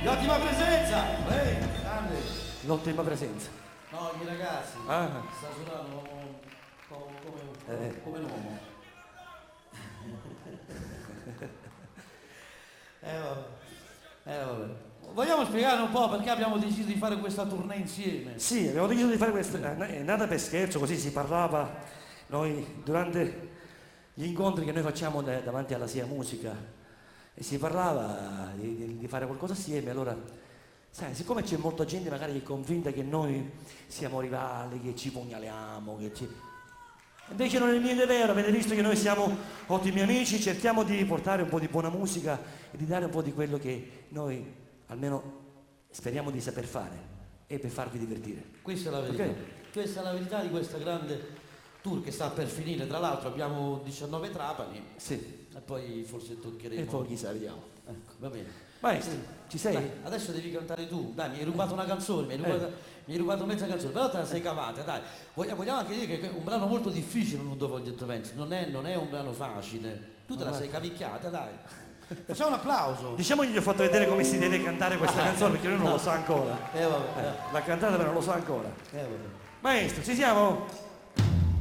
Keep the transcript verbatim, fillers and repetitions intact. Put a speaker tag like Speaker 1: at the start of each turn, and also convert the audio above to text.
Speaker 1: L'ottima presenza! Ehi, grande!
Speaker 2: L'ottima presenza.
Speaker 1: No, i ragazzi.
Speaker 2: Ah.
Speaker 1: Sta suonando come, come,
Speaker 2: Eh.
Speaker 1: come un uomo. eh vabbè. Eh vabbè. Vogliamo spiegare un po' perché abbiamo deciso di fare questa tournée insieme?
Speaker 2: Sì, abbiamo deciso di fare questo, è nata per scherzo, così si parlava noi durante gli incontri che noi facciamo da- davanti alla Sia Musica e si parlava di, di- di fare qualcosa assieme, allora sai, siccome c'è molta gente magari che è convinta che noi siamo rivali, che ci pugnaliamo, che ci... Invece non è niente vero, avete visto che noi siamo ottimi amici, cerchiamo di portare un po' di buona musica e di dare un po' di quello che noi almeno speriamo di saper fare e per farvi divertire.
Speaker 1: Questa è la verità.
Speaker 2: Ok.
Speaker 1: Questa è la verità di questa grande tour che sta per finire. Tra l'altro abbiamo diciannove Trapani
Speaker 2: Sì,
Speaker 1: e poi forse toccheremo.
Speaker 2: e poi chissà, vediamo.
Speaker 1: Ecco, va bene.
Speaker 2: Maestro, ci sei?
Speaker 1: Dai, adesso devi cantare tu. Dai, mi hai rubato una canzone, mi hai rubato,
Speaker 2: Eh.
Speaker 1: mi hai rubato mezza canzone, però te la sei cavata, dai. Vogliamo, vogliamo anche dire che è un brano molto difficile, non do voglio interventi. Non è, non è un brano facile. Tu te la sei cavicchiata, dai. Facciamo un applauso.
Speaker 2: Diciamo che gli ho fatto vedere come si deve cantare questa canzone perché lui non lo sa ancora.
Speaker 1: Eh vabbè,
Speaker 2: Eh, l'ha cantata ma non lo sa ancora.
Speaker 1: eh, vabbè.
Speaker 2: Maestro, ci siamo?